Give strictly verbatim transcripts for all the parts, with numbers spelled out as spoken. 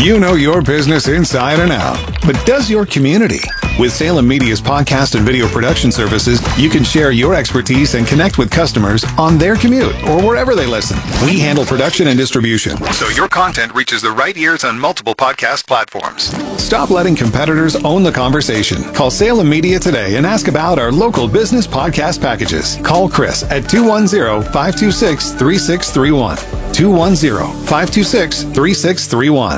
You know your business inside and out, but does your community? With Salem Media's podcast and video production services, you can share your expertise and connect with customers on their commute or wherever they listen. We handle production and distribution, so your content reaches the right ears on multiple podcast platforms. Stop letting competitors own the conversation. Call Salem Media today and ask about our local business podcast packages. Call Chris at two one zero, five two six, three six three one. two one zero, five two six, three six three one.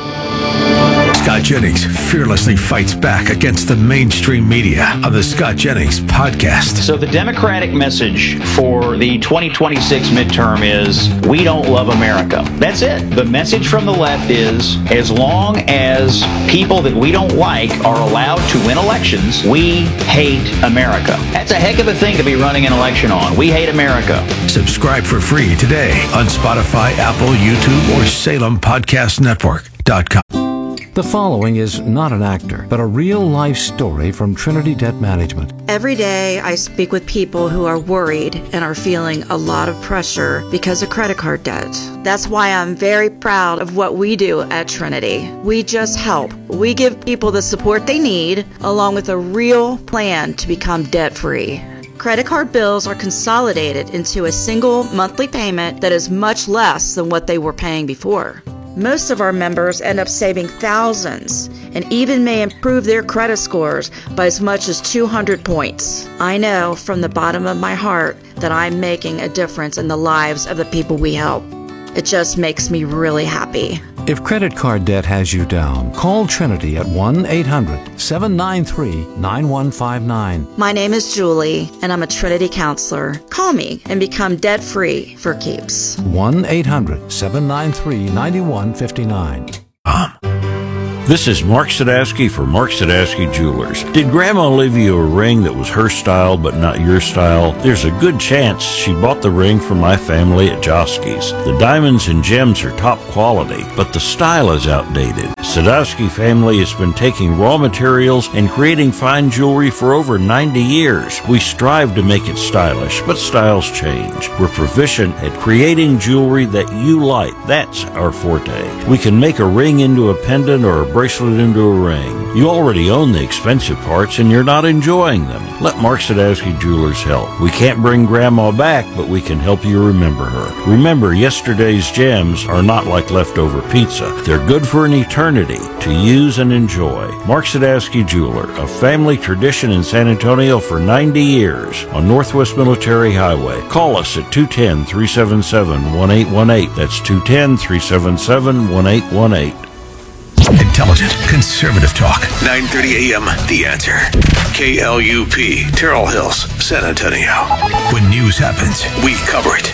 Scott Jennings fearlessly fights back against the mainstream media on the Scott Jennings podcast. So the Democratic message for the twenty twenty-six midterm is, we don't love America. That's it. The message from the left is, as long as people that we don't like are allowed to win elections, we hate America. That's a heck of a thing to be running an election on. We hate America. Subscribe for free today on Spotify, Apple, YouTube, or Salem Podcast Network dot com. The following is not an actor, but a real-life story from Trinity Debt Management. Every day I speak with people who are worried and are feeling a lot of pressure because of credit card debt. That's why I'm very proud of what we do at Trinity. We just help. We give people the support they need, along with a real plan to become debt-free. Credit card bills are consolidated into a single monthly payment that is much less than what they were paying before. Most of our members end up saving thousands and even may improve their credit scores by as much as two hundred points. I know from the bottom of my heart that I'm making a difference in the lives of the people we help. It just makes me really happy. If credit card debt has you down, call Trinity at one eight hundred, seven nine three, nine one five nine. My name is Julie, and I'm a Trinity counselor. Call me and become debt-free for keeps. one eight hundred, seven nine three, nine one five nine. Um. This is Mark Sadowski for Mark Sadowski Jewelers. Did Grandma leave you a ring that was her style but not your style? There's a good chance she bought the ring from my family at Josky's. The diamonds and gems are top quality, but the style is outdated. Sadowski family has been taking raw materials and creating fine jewelry for over ninety years. We strive to make it stylish, but styles change. We're proficient at creating jewelry that you like. That's our forte. We can make a ring into a pendant or a bracelet into a ring. You already own the expensive parts and you're not enjoying them. Let Mark Sadowski Jewelers help. We can't bring Grandma back, but we can help you remember her. Remember, yesterday's gems are not like leftover pizza. They're good for an eternity to use and enjoy. Mark Sadowski Jeweler, a family tradition in San Antonio for ninety years on Northwest Military Highway. Call us at two one zero, three seven seven, one eight one eight. That's two one zero, three seven seven, one eight one eight. Intelligent, conservative talk. nine thirty a.m. The Answer. K L U P, Terrell Hills, San Antonio. When news happens, we cover it.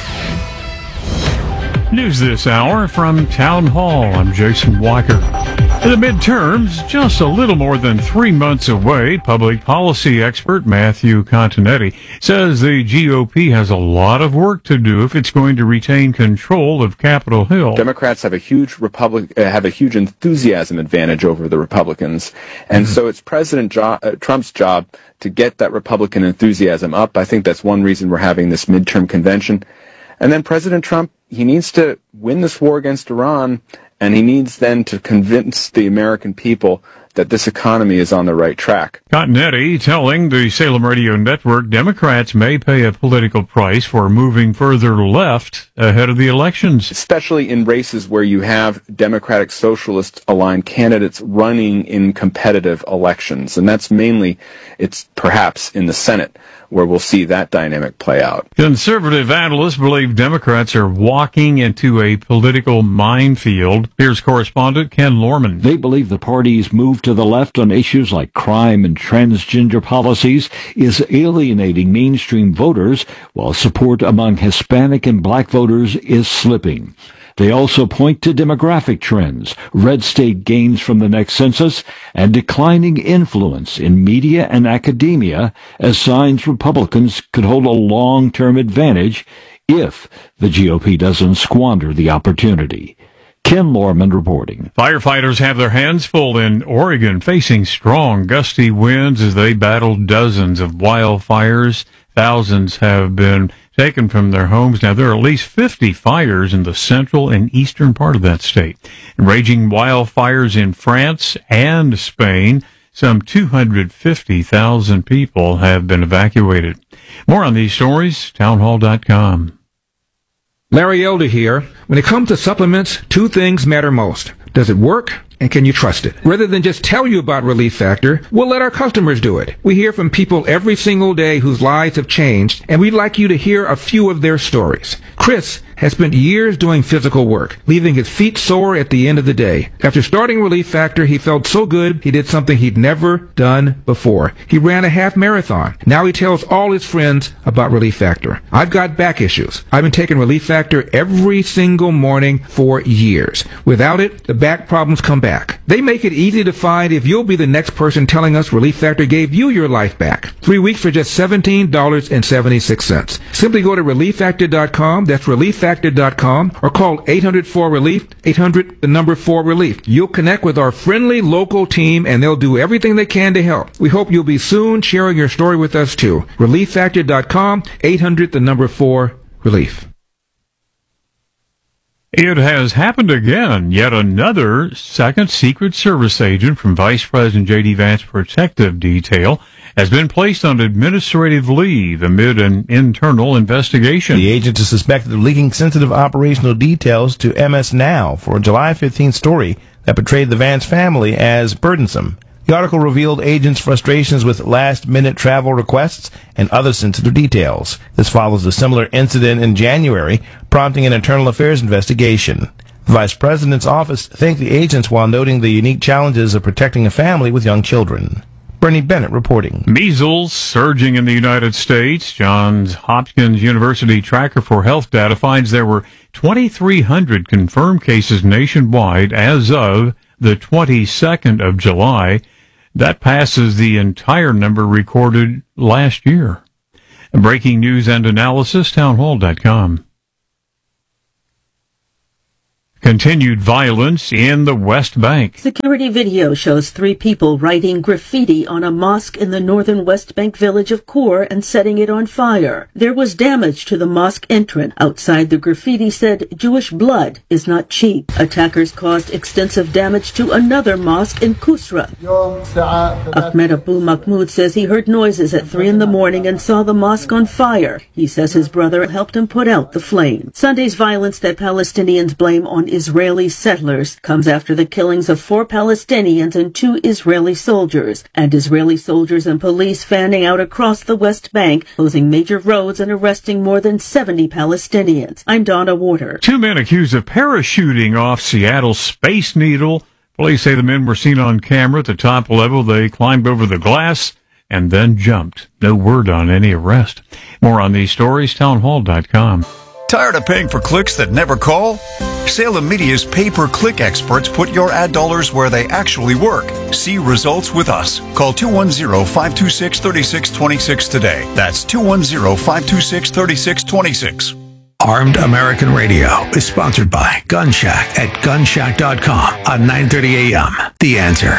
News this hour from Town Hall. I'm Jason Weicker. The midterms, just a little more than three months away. Public policy expert Matthew Continetti says the G O P has a lot of work to do if it's going to retain control of Capitol Hill. Democrats have a huge Republic uh, have a huge enthusiasm advantage over the Republicans, and mm-hmm. so it's President jo- uh, Trump's job to get that Republican enthusiasm up. I think that's one reason we're having this midterm convention. And then President Trump, he needs to win this war against Iran, and he needs then to convince the American people that this economy is on the right track. Continetti telling the Salem Radio Network Democrats may pay a political price for moving further left ahead of the elections. Especially in races where you have Democratic Socialist-aligned candidates running in competitive elections. And that's mainly, it's perhaps in the Senate, where we'll see that dynamic play out. Conservative analysts believe Democrats are walking into a political minefield. Here's correspondent Ken Lorman. They believe the party's move to the left on issues like crime and transgender policies is alienating mainstream voters, while support among Hispanic and black voters is slipping. They also point to demographic trends, red state gains from the next census, and declining influence in media and academia as signs Republicans could hold a long-term advantage if the G O P doesn't squander the opportunity. Ken Lorman reporting. Firefighters have their hands full in Oregon, facing strong, gusty winds as they battle dozens of wildfires. Thousands have been taken from their homes. Now, there are at least fifty fires in the central and eastern part of that state. Raging wildfires in France and Spain. Some two hundred fifty thousand people have been evacuated. More on these stories, townhall dot com. Larry Elder here. When it comes to supplements, two things matter most. Does it work? And can you trust it? Rather than just tell you about Relief Factor, we'll let our customers do it. We hear from people every single day whose lives have changed, and we'd like you to hear a few of their stories. Chris has spent years doing physical work, leaving his feet sore at the end of the day. After starting Relief Factor, he felt so good he did something he'd never done before. He ran a half marathon. Now he tells all his friends about Relief Factor. I've got back issues. I've been taking Relief Factor every single morning for years. Without it, the back problems come back. Back. They make it easy to find if you'll be the next person telling us Relief Factor gave you your life back. Three weeks for just seventeen dollars and seventy-six cents. Simply go to relief factor dot com, that's relief factor dot com, or call eight hundred four relief, eight hundred, the number four relief. You'll connect with our friendly local team and they'll do everything they can to help. We hope you'll be soon sharing your story with us too. relief factor dot com, eight hundred, the number four relief. It has happened again. Yet another second Secret Service agent from Vice President J D. Vance Protective Detail has been placed on administrative leave amid an internal investigation. The agent is suspected of leaking sensitive operational details to M S Now for a July fifteenth story that portrayed the Vance family as burdensome. The article revealed agents' frustrations with last-minute travel requests and other sensitive details. This follows a similar incident in January, prompting an internal affairs investigation. The Vice President's office thanked the agents while noting the unique challenges of protecting a family with young children. Bernie Bennett reporting. Measles surging in the United States. Johns Hopkins University Tracker for Health Data finds there were twenty-three hundred confirmed cases nationwide as of the twenty-second of July. That passes the entire number recorded last year. Breaking news and analysis, townhall dot com. Continued violence in the West Bank. Security video shows three people writing graffiti on a mosque in the northern West Bank village of Khor and setting it on fire. There was damage to the mosque entrance. Outside, the graffiti said, "Jewish blood is not cheap." Attackers caused extensive damage to another mosque in Kusra. Ahmed Abu Mahmoud says he heard noises at three in the morning and saw the mosque on fire. He says his brother helped him put out the flame. Sunday's violence that Palestinians blame on Israeli settlers comes after the killings of four Palestinians and two Israeli soldiers, and Israeli soldiers and police fanning out across the West Bank, closing major roads and arresting more than seventy Palestinians. I'm Donna Warder. Two men accused of parachuting off Seattle's Space Needle. Police say the men were seen on camera at the top level. They climbed over the glass and then jumped. No word on any arrest. More on these stories, townhall dot com. Tired of paying for clicks that never call? Salem Media's pay-per-click experts put your ad dollars where they actually work. See results with us. Call two one zero, five two six, three six two six today. That's two one zero, five two six, three six two six. Armed American Radio is sponsored by Gun Shack at gun shack dot com on nine thirty a.m. The Answer.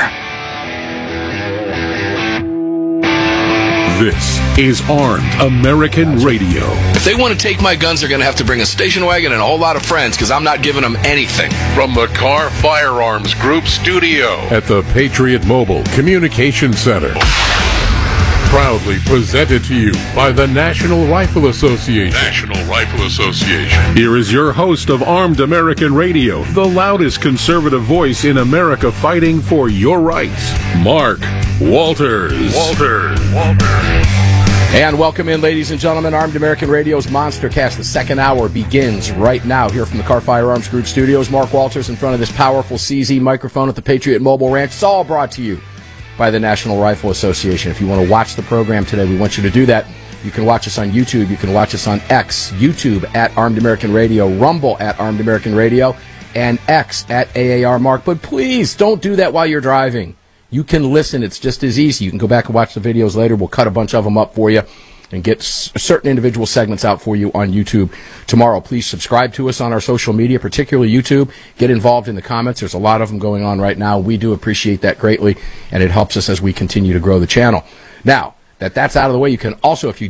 This is Armed American Radio. If they want to take my guns, they're going to have to bring a station wagon and a whole lot of friends, because I'm not giving them anything. From the Car Firearms Group studio at the Patriot Mobile Communication Center. Proudly presented to you by the National Rifle Association. National Rifle Association. Here is your host of Armed American Radio, the loudest conservative voice in America fighting for your rights, Mark Walters. Walters. Walters. And welcome in, ladies and gentlemen. Armed American Radio's Monster Cast. The second hour begins right now here from the Car Firearms Group studios. Mark Walters in front of this powerful C Z microphone at the Patriot Mobile Ranch. It's all brought to you by the National Rifle Association. If you want to watch the program today, we want you to do that. You can watch us on YouTube. You can watch us on X, YouTube at Armed American Radio, Rumble at Armed American Radio, and X at A A R Mark. But please don't do that while you're driving. You can listen. It's just as easy. You can go back and watch the videos later. We'll cut a bunch of them up for you and get s- certain individual segments out for you on YouTube tomorrow. Please subscribe to us on our social media, particularly YouTube. Get involved in the comments. There's a lot of them going on right now. We do appreciate that greatly, and it helps us as we continue to grow the channel. Now, that that's out of the way, you can also, if you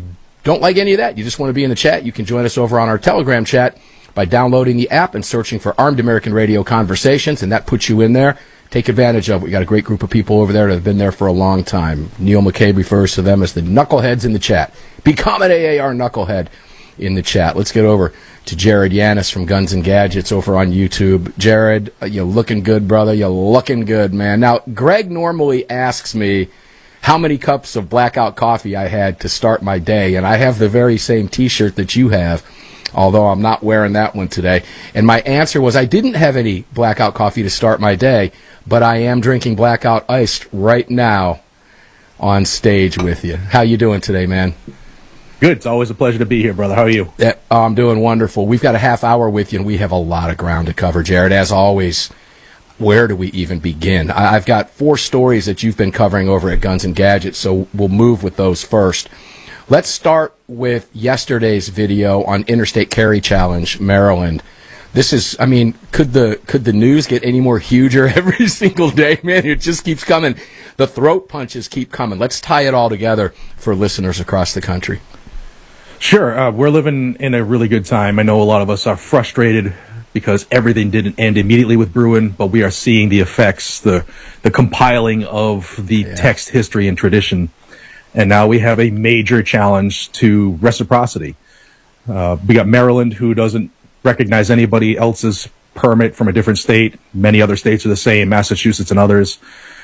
don't like any of that, you just want to be in the chat, you can join us over on our Telegram chat by downloading the app and searching for Armed American Radio Conversations, and that puts you in there. Take advantage of it. We got a great group of people over there that have been there for a long time. Neil McCabe refers to them as the knuckleheads in the chat. Become an A A R knucklehead in the chat. Let's get over to Jared Yanis from Guns and Gadgets over on YouTube. Jared, you're looking good, brother. You're looking good, man. Now, Greg normally asks me how many cups of blackout coffee I had to start my day, and I have the very same T-shirt that you have, although I'm not wearing that one today. And my answer was I didn't have any blackout coffee to start my day, but I am drinking blackout iced right now on stage with you. How you doing today, man? Good. It's always a pleasure to be here, brother. How are you? Yeah, oh, I'm doing wonderful. We've got a half hour with you, and we have a lot of ground to cover, Jared. As always, where do we even begin? I- I've got four stories that you've been covering over at Guns and Gadgets, so we'll move with those first. Let's start with yesterday's video on Interstate Carry Challenge, Maryland. This is, I mean, could the could the news get any more huger every single day, man? It just keeps coming. The throat punches keep coming. Let's tie it all together for listeners across the country. Sure. Uh, we're living in a really good time. I know a lot of us are frustrated because everything didn't end immediately with Bruen, but we are seeing the effects, the the compiling of the yeah. text, history, and tradition. And now we have a major challenge to reciprocity. Uh, we got Maryland, who doesn't recognize anybody else's permit from a different state. Many other states are the same, Massachusetts and others.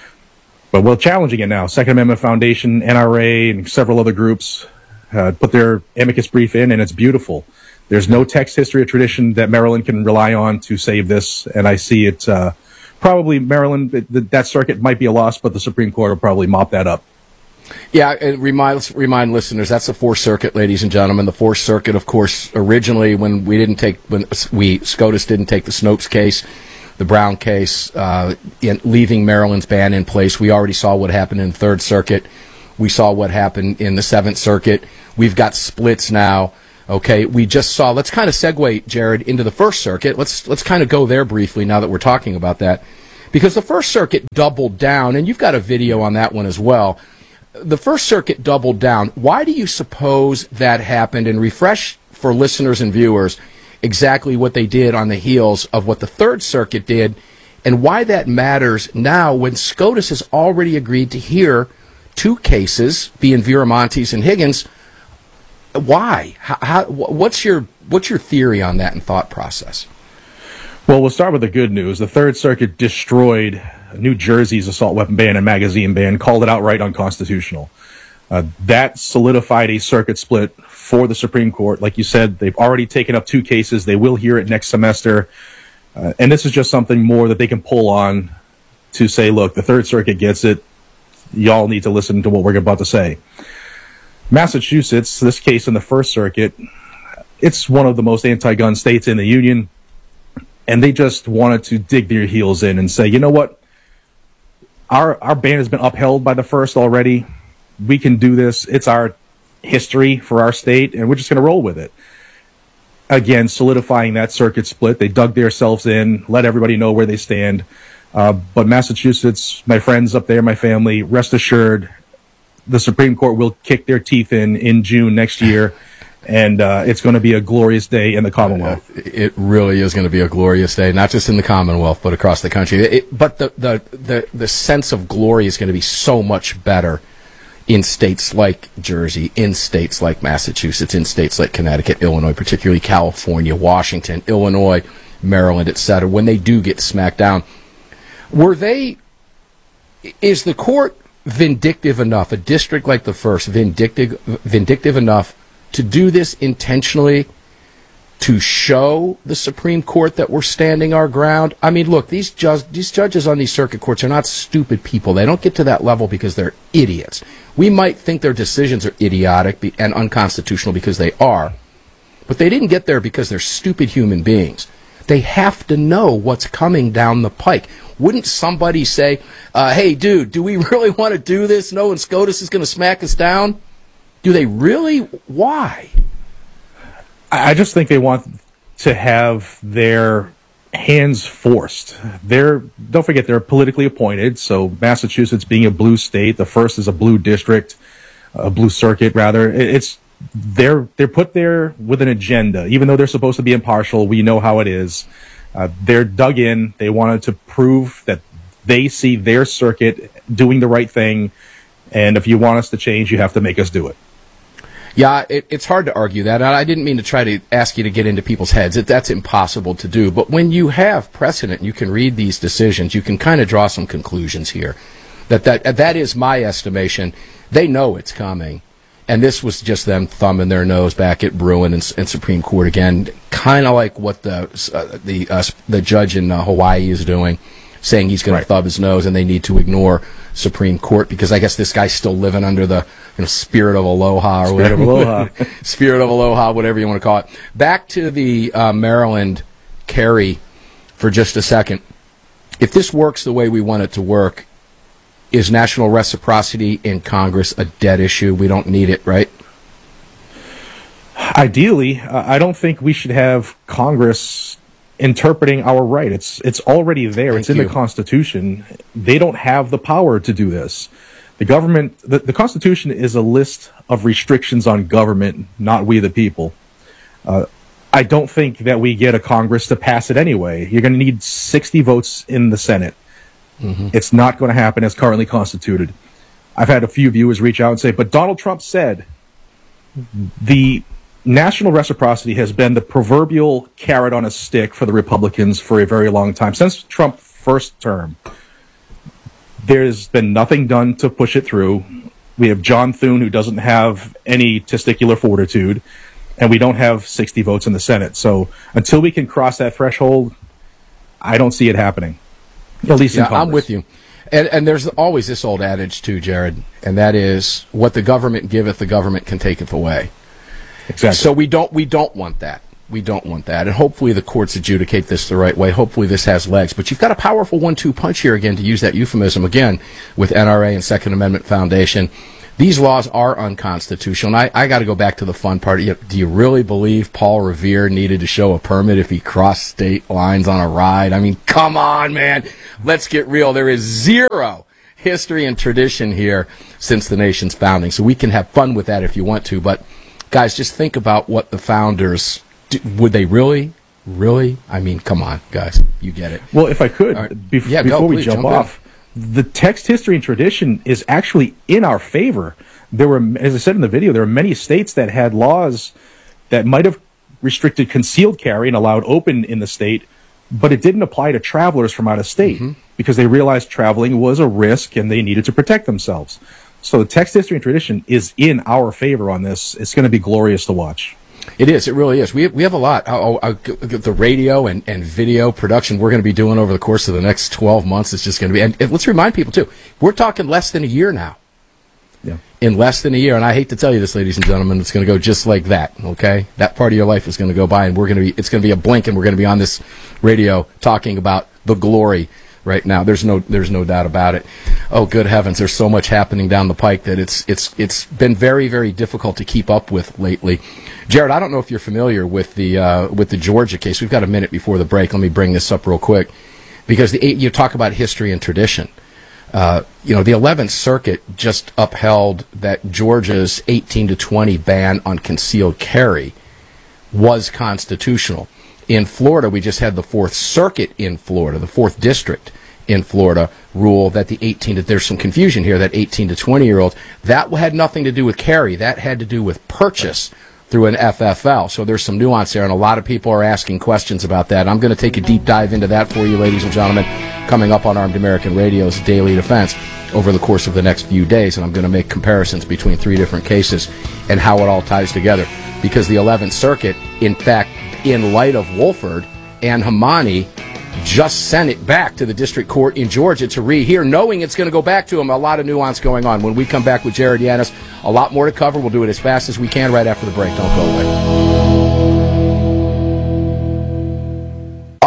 But we're challenging it now. Second Amendment Foundation, N R A, and several other groups uh, put their amicus brief in, and it's beautiful. There's no text, history, or tradition that Maryland can rely on to save this, and I see it uh, probably Maryland, it, that circuit might be a loss, but the Supreme Court will probably mop that up. Yeah, and remind remind listeners that's the Fourth Circuit, ladies and gentlemen. The Fourth Circuit, of course, originally when we didn't take when we SCOTUS didn't take the Snopes case, the Brown case, uh, in leaving Maryland's ban in place. We already saw what happened in the Third Circuit. We saw what happened in the Seventh Circuit. We've got splits now. Okay, we just saw. Let's kind of segue, Jared, into the First Circuit. Let's let's kind of go there briefly now that we're talking about that, because the First Circuit doubled down, and you've got a video on that one as well. The First Circuit doubled down. Why do you suppose that happened? And refresh for listeners and viewers exactly what they did on the heels of what the Third Circuit did, and why that matters now when SCOTUS has already agreed to hear two cases, being Viramontes and Higgins. Why? How, how, what's your what's your theory on that and thought process? Well, we'll start with the good news. The Third Circuit destroyed New Jersey's assault weapon ban and magazine ban, called it outright unconstitutional. Uh, that solidified a circuit split for the Supreme Court. Like you said, they've already taken up two cases. They will hear it next semester. Uh, and this is just something more that they can pull on to say, look, the Third Circuit gets it. Y'all need to listen to what we're about to say. Massachusetts, this case in the First Circuit, it's one of the most anti-gun states in the Union. And they just wanted to dig their heels in and say, you know what? Our our ban has been upheld by the First already. We can do this. It's our history for our state, and we're just going to roll with it. Again, solidifying that circuit split. They dug themselves in, let everybody know where they stand. Uh, but Massachusetts, my friends up there, my family, rest assured, the Supreme Court will kick their teeth in in June next year. And uh, it's going to be a glorious day in the Commonwealth. It really is going to be a glorious day, not just in the Commonwealth, but across the country. It, but the, the, the, the sense of glory is going to be so much better in states like Jersey, in states like Massachusetts, in states like Connecticut, Illinois, particularly California, Washington, Illinois, Maryland, et cetera, when they do get smacked down. Were they, is the court vindictive enough, a district like the First, vindictive, vindictive enough to do this intentionally, to show the Supreme Court that we're standing our ground? I mean, look, these, ju- these judges on these circuit courts are not stupid people. They don't get to that level because they're idiots. We might think their decisions are idiotic be- and unconstitutional because they are, but they didn't get there because they're stupid human beings. They have to know what's coming down the pike. Wouldn't somebody say, uh, hey, dude, do we really want to do this knowing SCOTUS is going to smack us down? Do they really? Why? I just think they want to have their hands forced. They're, don't forget, they're politically appointed. So Massachusetts being a blue state, the First is a blue district, a blue circuit rather. It's they're they're put there with an agenda. Even though they're supposed to be impartial, we know how it is. Uh, they're dug in. They wanted to prove that they see their circuit doing the right thing, and if you want us to change, you have to make us do it. Yeah, it, it's hard to argue that. I didn't mean to try to ask you to get into people's heads. It, that's impossible to do. But when you have precedent, you can read these decisions. You can kind of draw some conclusions here. That that that is my estimation. They know it's coming, and this was just them thumbing their nose back at Bruen and, and Supreme Court again, kind of like what the uh, the uh, the judge in uh, Hawaii is doing, saying he's going right. to thumb his nose, and they need to ignore Supreme Court because I guess this guy's still living under the you know, spirit of aloha or spirit whatever. Of aloha. Spirit of aloha, whatever you want to call it. Back to the uh, Maryland carry for just a second. If this works the way we want it to work, is national reciprocity in Congress a dead issue? We don't need it, right? Ideally, uh, I don't think we should have Congress interpreting our right. It's it's already there. Thank it's in you. the Constitution. They don't have the power to do this. The government, the, the Constitution is a list of restrictions on government, not we the people. Uh, I don't think that we get a Congress to pass it anyway. You're going to need sixty votes in the Senate. Mm-hmm. It's not going to happen as currently constituted. I've had a few viewers reach out and say, but Donald Trump said the national reciprocity has been the proverbial carrot on a stick for the Republicans for a very long time. Since Trump's first term, there's been nothing done to push it through. We have John Thune, who doesn't have any testicular fortitude, and we don't have sixty votes in the Senate. So until we can cross that threshold, I don't see it happening, at least yeah, in Congress. I'm with you. And, and there's always this old adage, too, Jared, and that is, what the government giveth, the government can taketh away. Exactly. So we don't we don't want that. We don't want that. And hopefully the courts adjudicate this the right way. Hopefully this has legs. But you've got a powerful one two punch here again, to use that euphemism again, with N R A and Second Amendment Foundation. These laws are unconstitutional. And I, I got to go back to the fun part. Do you really believe Paul Revere needed to show a permit if he crossed state lines on a ride? I mean, come on, man. Let's get real. There is zero history and tradition here since the nation's founding. So we can have fun with that if you want to. But guys, just think about what the founders, would they really, really? I mean, come on, guys, you get it. Well, if I could, right. bef- yeah, before go, we please, jump, jump off, in. the text, history, and tradition is actually in our favor. There were, as I said in the video, there are many states that had laws that might have restricted concealed carry and allowed open in the state, but it didn't apply to travelers from out of state mm-hmm. because they realized traveling was a risk and they needed to protect themselves. So the text, history, and tradition is in our favor on this. It's going to be glorious to watch. It is. It really is. We have, we have a lot. Oh, oh, the radio and, and video production we're going to be doing over the course of the next twelve months is just going to be. And, and let's remind people, too, we're talking less than a year now. Yeah. In less than a year. And I hate to tell you this, ladies and gentlemen, it's going to go just like that, okay? That part of your life is going to go by, and we're going to be. It's going to be a blink, and we're going to be on this radio talking about the glory right now. There's no there's no doubt about it. Oh, good heavens, there's so much happening down the pike that it's it's it's been very, very difficult to keep up with lately. Jared, I don't know if you're familiar with the uh, with the Georgia case. We've got a minute before the break. Let me bring this up real quick, because the you talk about history and tradition. Uh, you know, the eleventh Circuit just upheld that Georgia's eighteen to twenty ban on concealed carry was constitutional. In Florida, we just had the Fourth Circuit in Florida, the Fourth District in Florida, rule that the eighteen to, there's some confusion here, that eighteen to twenty year olds, that had nothing to do with carry. That had to do with purchase through an F F L. So there's some nuance there, and a lot of people are asking questions about that. I'm going to take a deep dive into that for you, ladies and gentlemen, coming up on Armed American Radio's Daily Defense over the course of the next few days, and I'm going to make comparisons between three different cases and how it all ties together. Because the eleventh Circuit, in fact, in light of Wolford and Hamani, just sent it back to the district court in Georgia to rehear, knowing it's going to go back to them. A lot of nuance going on. When we come back with Jared Yanis, a lot more to cover. We'll do it as fast as we can right after the break. Don't go away.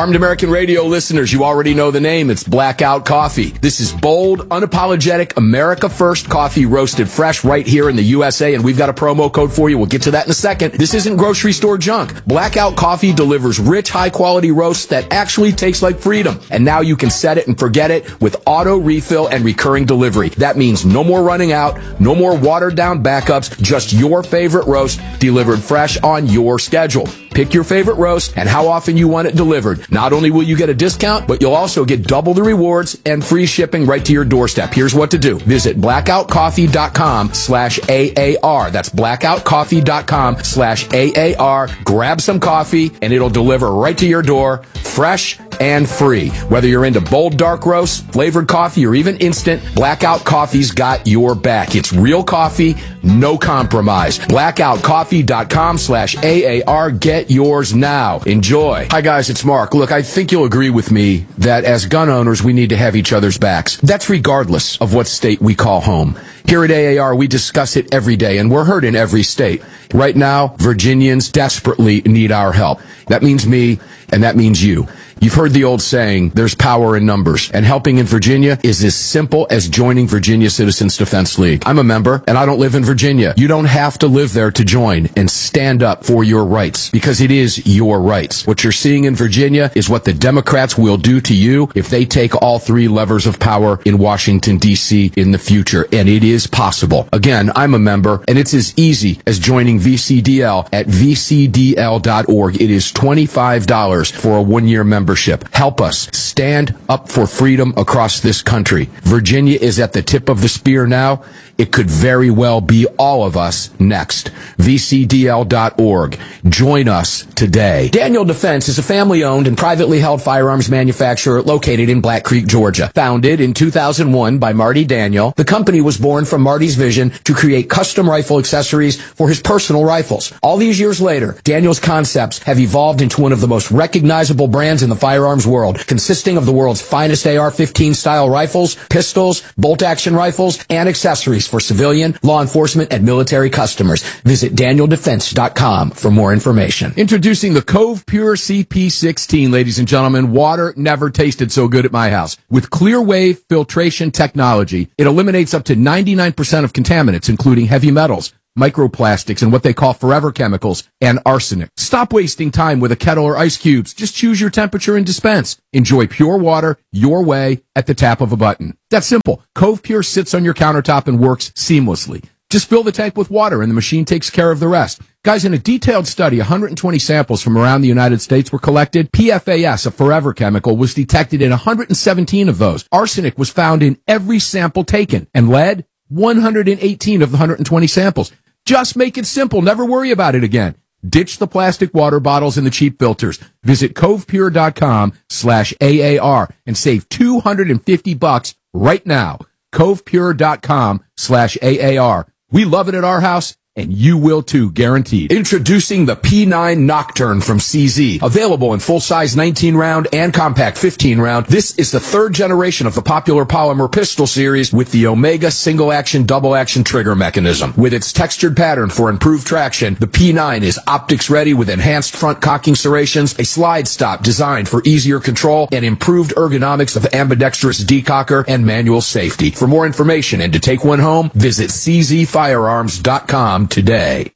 Armed American Radio listeners, you already know the name. It's Blackout Coffee. This is bold, unapologetic, America First coffee roasted fresh right here in the U S A, and we've got a promo code for you. We'll get to that in a second. This isn't grocery store junk. Blackout Coffee delivers rich, high-quality roasts that actually taste like freedom. And now you can set it and forget it with auto refill and recurring delivery. That means no more running out, no more watered-down backups, just your favorite roast delivered fresh on your schedule. Pick your favorite roast and how often you want it delivered. Not only will you get a discount, but you'll also get double the rewards and free shipping right to your doorstep. Here's what to do. Visit blackoutcoffee.com slash AAR. That's blackoutcoffee.com slash AAR. Grab some coffee and it'll deliver right to your door, fresh and free. Whether you're into bold dark roasts, flavored coffee, or even instant, Blackout Coffee's got your back. It's real coffee, no compromise. blackoutcoffee.com slash AAR. Get yours now. Enjoy. Hi guys, it's Mark. Look, I think you'll agree with me that as gun owners, we need to have each other's backs. That's regardless of what state we call home. Here at A A R, we discuss it every day, and we're heard in every state. Right now, Virginians desperately need our help. That means me, and that means you. You've heard the old saying, there's power in numbers, and helping in Virginia is as simple as joining Virginia Citizens Defense League. I'm a member, and I don't live in Virginia. You don't have to live there to join and stand up for your rights, because it is your rights. What you're seeing in Virginia is what the Democrats will do to you if they take all three levers of power in Washington, D C in the future, and it is possible. Again, I'm a member, and it's as easy as joining V C D L at V C D L dot org. It is twenty-five dollars for a one-year membership. Help us stand up for freedom across this country. Virginia is at the tip of the spear now. It could very well be all of us next. V C D L dot org. Join us today. Daniel Defense is a family-owned and privately held firearms manufacturer located in Black Creek, Georgia. Founded in two thousand one by Marty Daniel, the company was born from Marty's vision to create custom rifle accessories for his personal rifles. All these years later, Daniel's concepts have evolved into one of the most recognizable brands in the firearms world, consisting of the world's finest A R fifteen style rifles, pistols, bolt-action rifles, and accessories for civilian, law enforcement, and military customers. Visit daniel defense dot com for more information. Introducing the Cove Pure C P sixteen, ladies and gentlemen. Water never tasted so good at my house. With clear wave filtration technology, it eliminates up to ninety-nine percent of contaminants, including heavy metals, microplastics, and what they call forever chemicals, and arsenic. Stop wasting time with a kettle or ice cubes. Just choose your temperature and dispense. Enjoy pure water your way at the tap of a button. That's simple. Cove Pure sits on your countertop and works seamlessly. Just fill the tank with water and the machine takes care of the rest. Guys, in a detailed study, one hundred twenty samples from around the United States were collected. P F A S, a forever chemical, was detected in one hundred seventeen of those. Arsenic was found in every sample taken. And lead, one hundred eighteen of the one hundred twenty samples. Just make it simple. Never worry about it again. Ditch the plastic water bottles and the cheap filters. Visit covepure.com slash AAR and save two hundred fifty bucks right now. covepure.com slash AAR. We love it at our house, and you will too, guaranteed. Introducing the P nine Nocturne from C Z. Available in full-size nineteen round and compact fifteen round, this is the third generation of the popular polymer pistol series with the Omega single-action, double-action trigger mechanism. With its textured pattern for improved traction, the P nine is optics-ready with enhanced front cocking serrations, a slide stop designed for easier control, and improved ergonomics of ambidextrous decocker and manual safety. For more information and to take one home, visit c z firearms dot com today.